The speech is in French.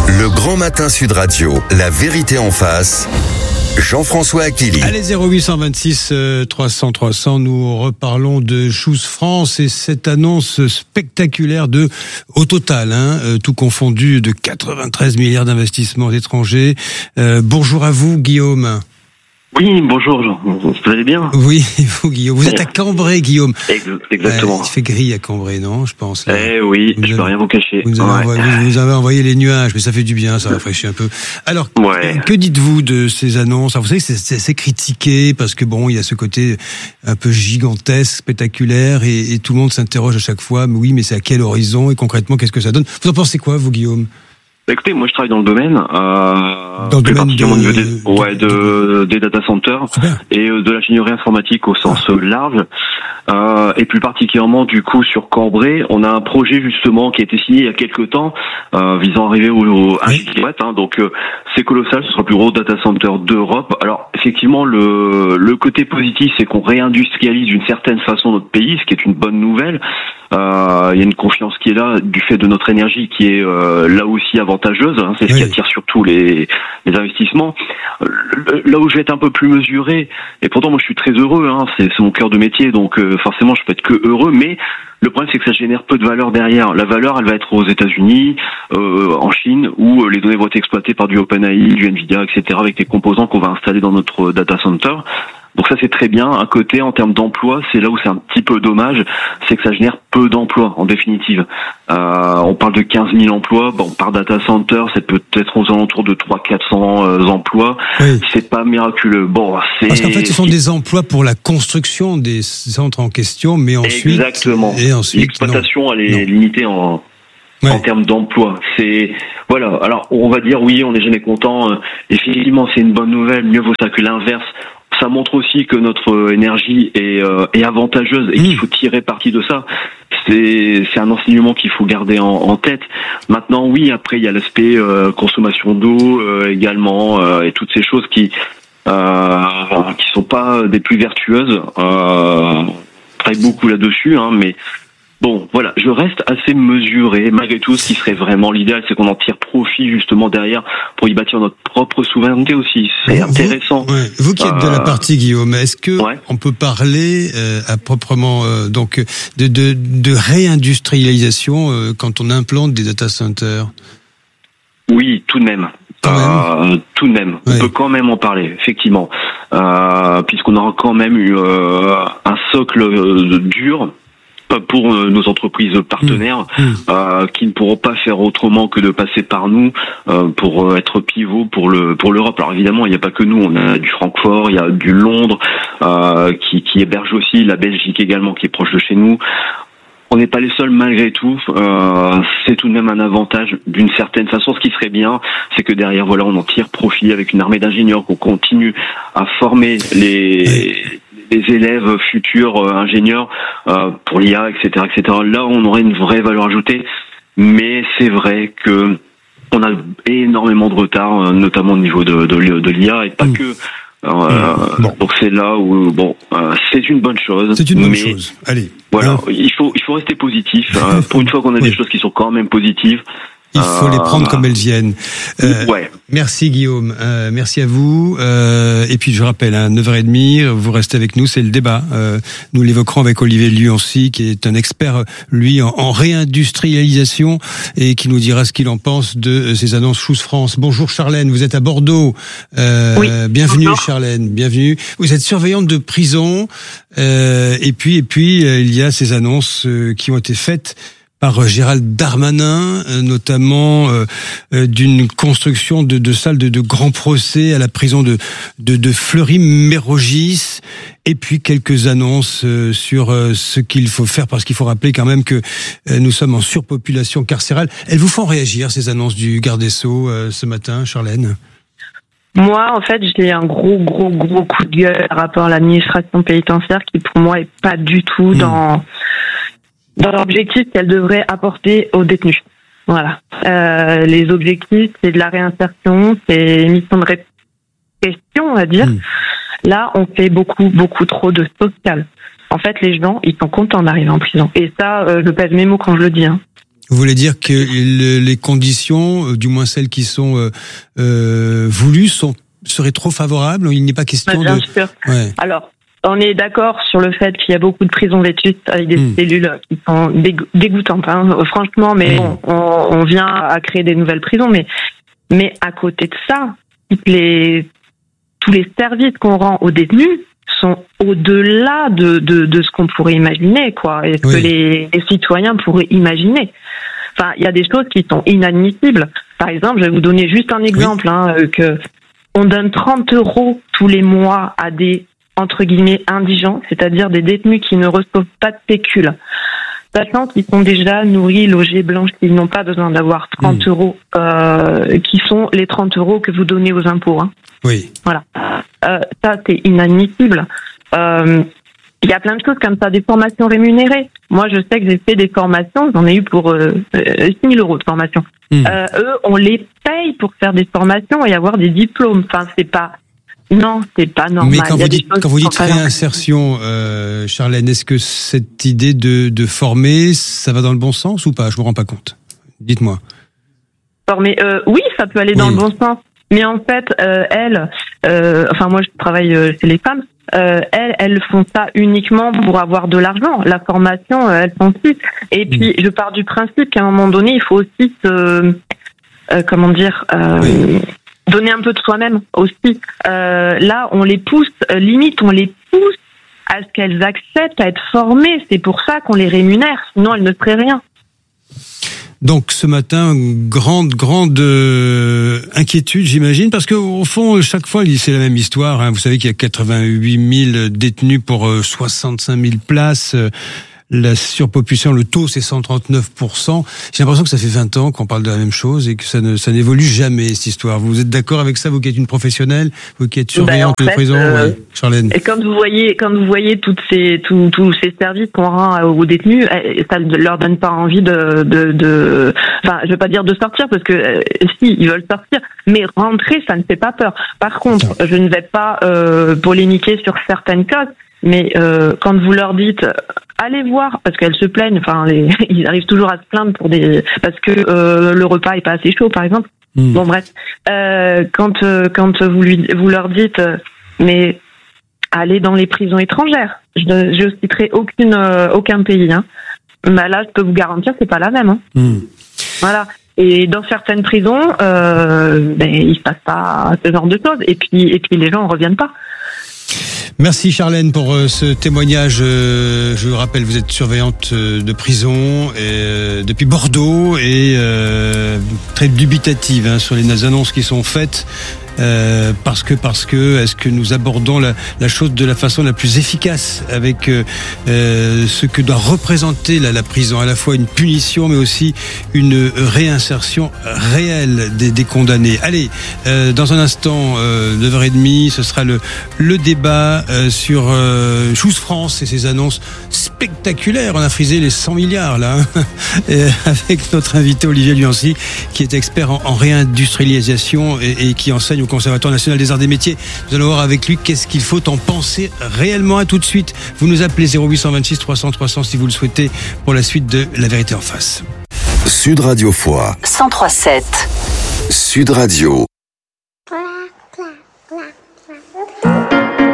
Le Grand Matin Sud Radio, la vérité en face. Jean-François Achilli. Allez, 0826 300 300, nous reparlons de Choose France et cette annonce spectaculaire au total, tout confondu, de 93 milliards d'investissements étrangers. Bonjour à vous, Guillaume. Oui, bonjour, vous allez bien? Oui, vous, Guillaume. Vous êtes à Cambrai, Guillaume. Exactement. Il fait gris à Cambrai, non, je pense. Là. Oui, je peux rien vous cacher. Vous avez envoyé les nuages, mais ça fait du bien, ça rafraîchit un peu. Alors, que dites-vous de ces annonces? Alors, vous savez que c'est critiqué parce que bon, il y a ce côté un peu gigantesque, spectaculaire, et tout le monde s'interroge à chaque fois. Mais oui, mais c'est à quel horizon et concrètement, qu'est-ce que ça donne? Vous en pensez quoi, vous, Guillaume? Écoutez, moi je travaille dans le domaine, des data centers et de l'ingénierie informatique au sens large, et plus particulièrement du coup sur Cambrai, on a un projet justement qui a été signé il y a quelques temps visant à arriver au 1 gigawatt, donc c'est colossal, ce sera le plus gros data center d'Europe. Alors effectivement le côté positif c'est qu'on réindustrialise d'une certaine façon notre pays, ce qui est une bonne nouvelle. Il y a une confiance qui est là du fait de notre énergie qui est là aussi avantageuse, c'est ce qui attire surtout les investissements. Là où je vais être un peu plus mesuré, et pourtant moi je suis très heureux, c'est mon cœur de métier, donc forcément je peux être que heureux, mais le problème c'est que ça génère peu de valeur derrière. La valeur elle va être aux États-Unis, en Chine, où les données vont être exploitées par du OpenAI, du Nvidia, etc. avec les composants qu'on va installer dans notre data center. Donc ça c'est très bien. À côté, en termes d'emploi, c'est là où c'est un petit peu dommage, c'est que ça génère peu d'emplois en définitive. On parle de 15 000 emplois, par data center, c'est peut-être aux alentours de 300-400 emplois. Oui. C'est pas miraculeux. Parce qu'en fait, ce sont des emplois pour la construction des centres en question, mais ensuite... Exactement. Et ensuite, l'exploitation, elle est limitée en termes d'emploi. Voilà. Alors, on va dire, oui, on n'est jamais content. Effectivement, c'est une bonne nouvelle. Mieux vaut ça que l'inverse. Ça montre aussi que notre énergie est avantageuse et qu'il faut tirer parti de ça. C'est un enseignement qu'il faut garder en tête. Maintenant, oui, après il y a l'aspect consommation d'eau également et toutes ces choses qui sont pas des plus vertueuses. On travaille beaucoup là-dessus, mais bon, voilà, je reste assez mesuré. Malgré tout, ce qui serait vraiment l'idéal, c'est qu'on en tire profit justement derrière pour y bâtir notre propre souveraineté aussi. C'est intéressant. Vous qui êtes de la partie, Guillaume, est-ce que on peut parler à proprement donc de réindustrialisation quand on implante des data centers? Oui, tout de même. Tout de même. On peut quand même en parler, effectivement, puisqu'on aura quand même eu un socle dur pour nos entreprises partenaires qui ne pourront pas faire autrement que de passer par nous pour être pivot pour l'Europe. Alors évidemment, il n'y a pas que nous, on a du Francfort, il y a du Londres qui héberge aussi, la Belgique également qui est proche de chez nous. On n'est pas les seuls malgré tout. C'est tout de même un avantage d'une certaine façon. Ce qui serait bien, c'est que derrière, on en tire profit avec une armée d'ingénieurs, qu'on continue à former les élèves futurs ingénieurs pour l'IA, etc., etc. Là, on aurait une vraie valeur ajoutée. Mais c'est vrai que on a énormément de retard, notamment au niveau de l'IA et pas que. Donc c'est là où c'est une bonne chose. C'est une bonne chose. Allez. Voilà, il faut rester positif. Pour une fois qu'on a des choses qui sont quand même positives. Il faut les prendre comme elles viennent. Merci Guillaume, merci à vous. Et puis je rappelle, 9h30, vous restez avec nous, c'est le débat. Nous l'évoquerons avec Olivier Luancy, qui est un expert, lui, en réindustrialisation, et qui nous dira ce qu'il en pense de ces annonces Choose France. Bonjour Charlène, vous êtes à Bordeaux. Bienvenue bonjour. Charlène, bienvenue. Vous êtes surveillante de prison, et puis il y a ces annonces qui ont été faites par Gérald Darmanin, notamment d'une construction de salles de grands procès à la prison de Fleury-Mérogis, et puis quelques annonces sur ce qu'il faut faire, parce qu'il faut rappeler quand même que nous sommes en surpopulation carcérale. Elles vous font réagir, ces annonces du garde des Sceaux ce matin, Charlène? Moi, en fait, j'ai un gros coup de gueule par rapport à l'administration pénitentiaire qui, pour moi, est pas du tout dans l'objectif qu'elle devrait apporter aux détenus. Voilà. Les objectifs, c'est de la réinsertion, c'est une mission de répression, on va dire. Là, on fait beaucoup trop de social. En fait, les gens, ils sont contents d'arriver en prison. Et ça, je pèse mes mots quand je le dis. Vous voulez dire que les conditions, du moins celles qui sont voulues, seraient trop favorables? Il n'est pas question bien sûr. Ouais. Alors, on est d'accord sur le fait qu'il y a beaucoup de prisons vétustes avec des cellules qui sont dégoûtantes, hein, franchement, mais on vient à créer des nouvelles prisons, mais à côté de ça, tous les services qu'on rend aux détenus sont au-delà de ce qu'on pourrait imaginer, quoi, et ce que les citoyens pourraient imaginer. Enfin, il y a des choses qui sont inadmissibles. Par exemple, je vais vous donner juste un exemple, que on donne 30 € tous les mois à des, entre guillemets, indigents, c'est-à-dire des détenus qui ne reçoivent pas de pécule, sachant qu'ils sont déjà nourris, logés, blanchis, ils n'ont pas besoin d'avoir 30 €, qui sont les 30 € que vous donnez aux impôts. Hein. Oui. Voilà. Ça, c'est inadmissible. Il y a plein de choses comme ça, des formations rémunérées. Moi, je sais que j'ai fait des formations, j'en ai eu pour 6 000 € de formation. Eux, on les paye pour faire des formations et avoir des diplômes. Enfin, c'est pas normal. Mais quand vous dites réinsertion, Charlène, est-ce que cette idée de former, ça va dans le bon sens ou pas? Je me rends pas compte. Dites-moi. Former, oui, ça peut aller dans le bon sens. Mais en fait, moi, je travaille chez les femmes. Elles font ça uniquement pour avoir de l'argent. La formation, elles font aussi. Et puis, je pars du principe qu'à un moment donné, il faut aussi donner un peu de soi-même aussi. Là, on les pousse, limite, on les pousse à ce qu'elles acceptent à être formées. C'est pour ça qu'on les rémunère. Sinon, elles ne feraient rien. Donc ce matin, grande inquiétude, j'imagine, parce que au fond, chaque fois, c'est la même histoire. Hein. Vous savez qu'il y a 88 000 détenus pour 65 000 places. La surpopulation, le taux, c'est 139%. J'ai l'impression que ça fait 20 ans qu'on parle de la même chose et que ça n'évolue jamais, cette histoire. Vous êtes d'accord avec ça, vous qui êtes une professionnelle, vous qui êtes surveillante de prison, Charlène? Et quand vous voyez tous ces services qu'on rend aux détenus, ça ne leur donne pas envie enfin, je veux pas dire de sortir parce que si, ils veulent sortir, mais rentrer, ça ne fait pas peur. Par contre, je ne vais pas polémiquer sur certaines causes, mais quand vous leur dites allez voir, parce qu'elles se plaignent, enfin ils arrivent toujours à se plaindre parce que le repas est pas assez chaud, par exemple. Bon bref, quand vous leur dites mais allez dans les prisons étrangères, je citerai aucun pays, hein. Bah là, je peux vous garantir, c'est pas la même. Hein. Voilà. Et dans certaines prisons, il se passe pas ce genre de choses. Et puis les gens ne reviennent pas. Merci Charlène pour ce témoignage. Je vous rappelle, vous êtes surveillante de prison depuis Bordeaux et très dubitative sur les annonces qui sont faites. Parce que est-ce que nous abordons la chose de la façon la plus efficace avec ce que doit représenter la prison, à la fois une punition mais aussi une réinsertion réelle des condamnés. Allez, dans un instant, 9h30, ce sera le débat sur Choose France et ses annonces spectaculaires. On a frisé les 100 milliards là, avec notre invité Olivier Luancy, qui est expert en réindustrialisation et qui enseigne au Conservatoire national des arts des métiers. Nous allons voir avec lui qu'est-ce qu'il faut en penser réellement. À tout de suite. Vous nous appelez 0826 300 300 si vous le souhaitez pour la suite de La Vérité en face. Sud Radio Foix 103.7 Sud Radio.